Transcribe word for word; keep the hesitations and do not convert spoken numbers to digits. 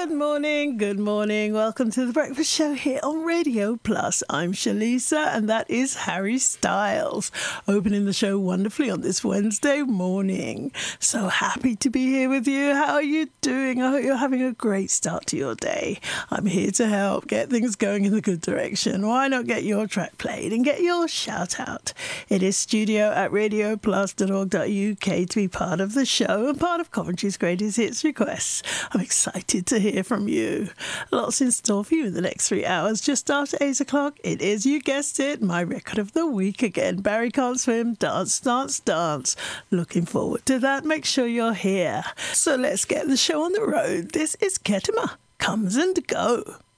Good morning, good morning. Welcome to The Breakfast Show here on Radio Plus. I'm Shalisa, and that is Harry Styles, opening the show wonderfully on this Wednesday morning. So happy to be here with you. How are you doing? I hope you're having a great start to your day. I'm here to help get things going in the good direction. Why not get your track played and get your shout out? It is studio at radio plus dot org dot U K to be part of the show and part of Coventry's Greatest Hits requests. I'm excited to hear from you. Lots in store for you in the next three hours. Just after eight o'clock, it is, you guessed it, my record of the week again. Barry Can't Swim, Dance, Dance, Dance. Looking forward to that. Make sure you're here. So let's get the show on the road. This is Ketema. Comes and Go.